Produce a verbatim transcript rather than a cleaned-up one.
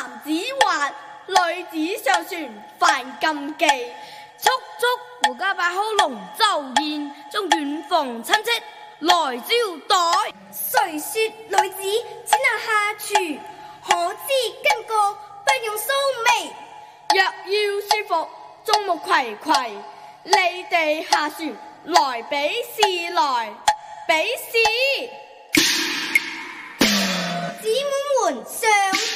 男子滑，女子上船犯禁忌。 速速回家擺好龍舟宴，將遠房親戚來招待。 誰說女子只能下廚？可知巾幗不用蘇眉。 若要舒服，眾目睽睽，你哋下船來比試來比試。 姊妹們上